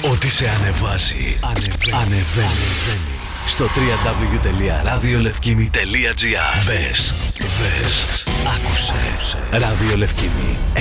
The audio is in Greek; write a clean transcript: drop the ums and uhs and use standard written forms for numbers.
Ό,τι σε ανεβάζει, ανεβαίνει. Στο www.radiolefkimi.gr. Μπες, άκουσε. Ράδιο Λευκήμη.